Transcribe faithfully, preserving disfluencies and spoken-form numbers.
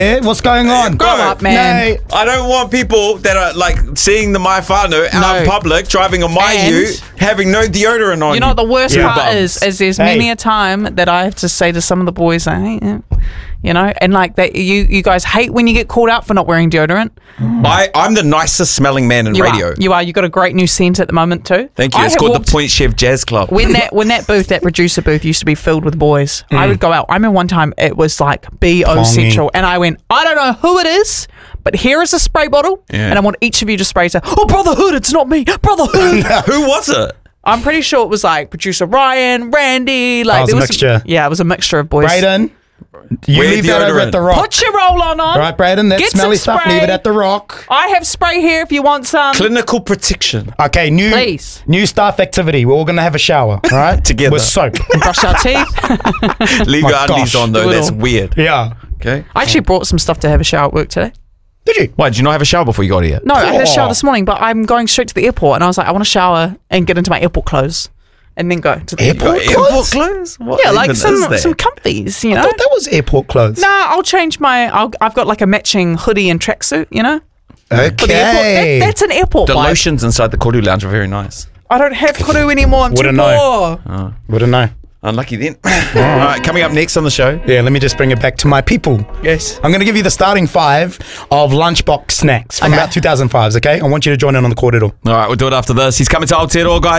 Eh, what's going on? Grow up, man. No. I don't want people that are like seeing the my whānau out No. in public, driving a my And- ute, having no deodorant on. You know what the worst Yeah. part is? Is there's Hey. many a time that I have to say to some of the boys, I hate it. You know, and like that, you you guys hate when you get called out for not wearing deodorant. I, I'm the nicest smelling man in You radio. are. You are. You got a great new scent at the moment too. Thank you. I It's have called walked- the Point Chef Jazz Club. When that when that booth, that producer booth, used to be filled with boys, I would go out. I remember one time it was like B O Pongy. Central, and I went, I don't know who it is, but here is a spray bottle, Yeah. and I want each of you to spray. Say, oh, Brotherhood, it's not me, Brotherhood. Who was it? I'm pretty sure it was like producer Ryan, Randy, like Oh, it was there a was mixture. Some, yeah, it was a mixture of boys. Brayden, you Wear leave that over deodorant. at the rock. Put your roll on on. All right, Brayden, that Get smelly some stuff, spray. leave it at the rock. I have spray here if you want some. Clinical protection. Okay, new Please. new staff activity. We're all going to have a shower, all right? Together. With soap. Brush our teeth. Leave My your undies gosh. on though. That's Little. weird. Yeah. Okay. I actually brought some stuff to have a shower at work today. Did you? Why, did you not have a shower before you got here? No, I had a shower Oh. this morning, but I'm going straight to the airport, and I was like, I want to shower and get into my airport clothes, and then go to the Airport airport. Airport clothes? clothes? What Yeah, like even some is that? some comfies, you I know. thought that was airport clothes. Nah, I'll change my. I'll, I've got like a matching hoodie and tracksuit, you know. Okay. For the airport. That, that's an airport The vibe. lotions inside the Koru Lounge are very nice. I don't have kudu anymore. I'm too Wouldn't know. poor. Wouldn't know. Unlucky then. All right, coming up next on the show. Yeah, let me just bring it back to my people. Yes. I'm going to give you the starting five of lunchbox snacks from Okay. about two thousand fives, okay? I want you to join in on the cordial. All right, we'll do it after this. He's coming to Aotearoa, guys.